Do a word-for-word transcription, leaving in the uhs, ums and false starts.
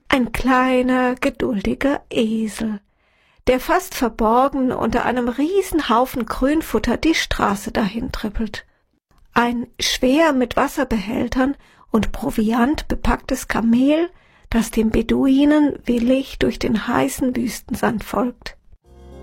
ein kleiner, geduldiger Esel, der fast verborgen unter einem Riesenhaufen Grünfutter die Straße dahin trippelt. Ein schwer mit Wasserbehältern und Proviant bepacktes Kamel, das dem Beduinen willig durch den heißen Wüstensand folgt.